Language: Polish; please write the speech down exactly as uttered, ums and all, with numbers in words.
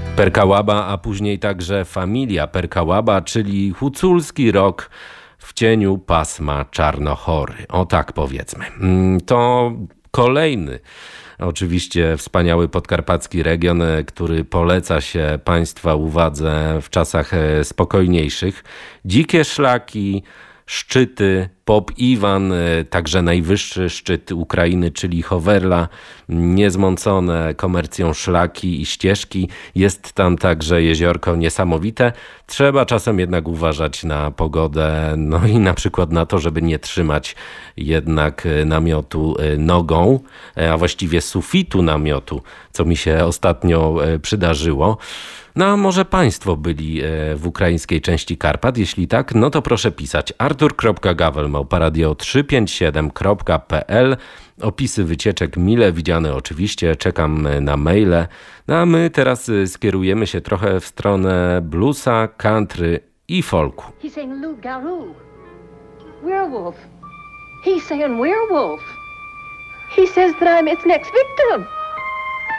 Perkałaba, a później także familia Perkałaba, czyli huculski rock w cieniu pasma Czarnochory. O tak powiedzmy. To kolejny oczywiście wspaniały podkarpacki region, który poleca się Państwa uwadze w czasach spokojniejszych. Dzikie szlaki, szczyty, Pop Iwan, także najwyższy szczyt Ukrainy, czyli Hoverla, niezmącone komercją szlaki i ścieżki. Jest tam także jeziorko niesamowite. Trzeba czasem jednak uważać na pogodę, no i na przykład na to, żeby nie trzymać jednak namiotu nogą, a właściwie sufitu namiotu, co mi się ostatnio przydarzyło. No a może Państwo byli w ukraińskiej części Karpat? Jeśli tak, no to proszę pisać artur kropka gawel małpa radio trzysta pięćdziesiąt siedem kropka p l. Opisy wycieczek mile widziane oczywiście, czekam na maile. No a my teraz skierujemy się trochę w stronę bluesa, country i folku. He's saying loup garou, werewolf. He's saying werewolf. He says that I'm its next victim.